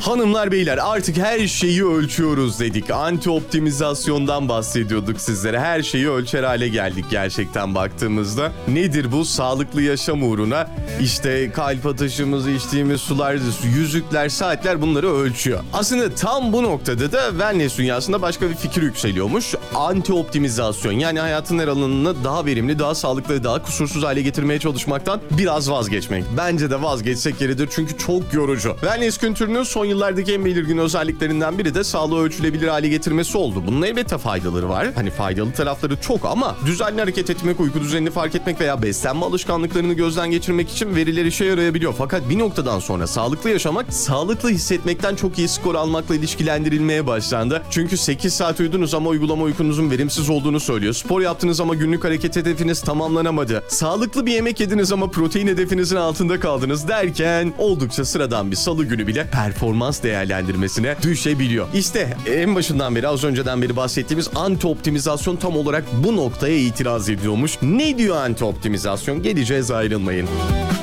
Hanımlar beyler, artık her şeyi ölçüyoruz dedik. Anti-optimizasyondan bahsediyorduk sizlere. Her şeyi ölçer hale geldik gerçekten baktığımızda. Nedir bu? Sağlıklı yaşam uğruna işte kalp atışımız, içtiğimiz sular, yüzükler, saatler bunları ölçüyor. Aslında tam bu noktada da wellness dünyasında başka bir fikir yükseliyormuş. Anti-optimizasyon, yani hayatın her alanını daha verimli, daha sağlıklı, daha kusursuz hale getirmeye çalışmaktan biraz vazgeçmek. Bence de vazgeçsek yeridir çünkü çok yorucu. Wellness kültürünün son yıllardaki en belirgin özelliklerinden biri de sağlığı ölçülebilir hale getirmesi oldu. Bunun elbette faydaları var. Hani faydalı tarafları çok ama düzenli hareket etmek, uyku düzenini fark etmek veya beslenme alışkanlıklarını gözden geçirmek için veriler işe yarayabiliyor. Fakat bir noktadan sonra sağlıklı yaşamak, sağlıklı hissetmekten çok iyi skor almakla ilişkilendirilmeye başlandı. Çünkü 8 saat uyudunuz ama uygulama uykunuzun verimsiz olduğunu söylüyor. Spor yaptınız ama günlük hareket hedefiniz tamamlanamadı. Sağlıklı bir yemek yediniz ama protein hedefinizin altında kaldınız derken oldukça sıradan bir salı günü bile performans değerlendirmesine düşebiliyor. İşte en başından beri, az önceden beri bahsettiğimiz anti-optimizasyon tam olarak bu noktaya itiraz ediyormuş. Ne diyor anti-optimizasyon? Geleceğiz, ayrılmayın.